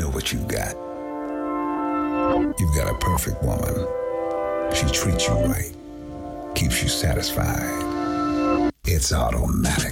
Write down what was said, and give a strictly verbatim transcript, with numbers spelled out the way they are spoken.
know what you've got. You've got a perfect woman. She treats you right, keeps you satisfied. It's automatic.